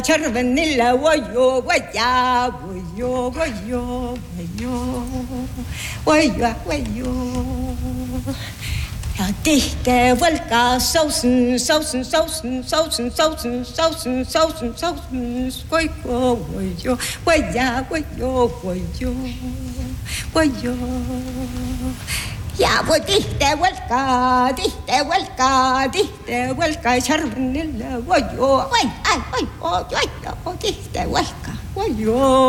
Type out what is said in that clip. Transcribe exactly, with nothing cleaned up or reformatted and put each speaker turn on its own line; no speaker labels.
Charvanilla, wayo, waya, wayo, wayo, wayo, wayo, wayo. Ja tihti võlka sausen, sausen, sausen, sausen, sausen, sausen, sausen, sausen, wayo, wayo, waya, wayo, wayo, wayo. Ja voi tihti võlka, tihti võlka, tihti võlka, charvanilla, wayo, vai, ai, vai, vai, vai, tihti võlka, wayo.